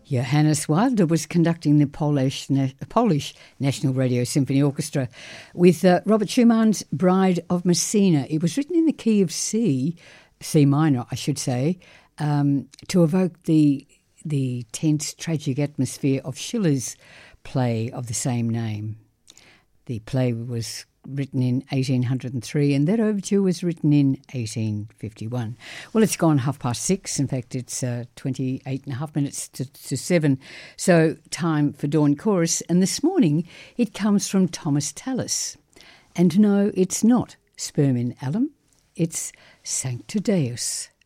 Johannes Wilder was conducting the Polish National Radio Symphony Orchestra with Robert Schumann's Bride of Messina. It was written in the key of C minor, I should say, to evoke the tense, tragic atmosphere of Schiller's play of the same name. The play was written in 1803 and that overture was written in 1851. Well, it's gone 6:30. In fact, it's 28 and a half minutes to 7. So time for Dawn Chorus. And this morning it comes from Thomas Tallis. And no, it's not Sperm in Alum. It's Sancta Deus.